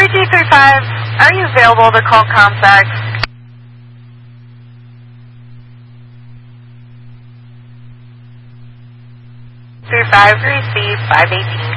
3235, are you available to call Comstock? 35, receive 518.